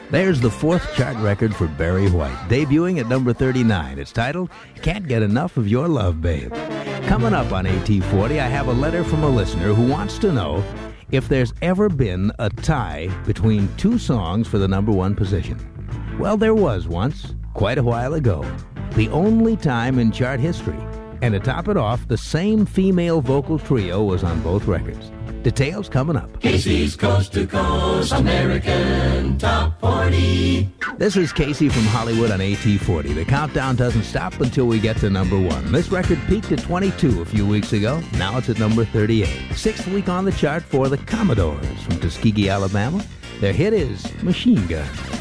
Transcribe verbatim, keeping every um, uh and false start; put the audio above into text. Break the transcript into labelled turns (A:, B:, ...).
A: There's the fourth chart record for Barry White, debuting at number thirty-nine. It's titled, Can't Get Enough of Your Love, Babe. Coming up on A T forty, I have a letter from a listener who wants to know if there's ever been a tie between two songs for the number one position. Well, there was once, quite a while ago. The only time in chart history. And to top it off, the same female vocal trio was on both records. Details coming up.
B: Casey's Coast to Coast American Top forty.
A: This is Casey from Hollywood on A T forty. The countdown doesn't stop until we get to number one. This record peaked at twenty-two a few weeks ago. Now it's at number thirty-eight. Sixth week on the chart for the Commodores from Tuskegee, Alabama. Their hit is Machine Gun.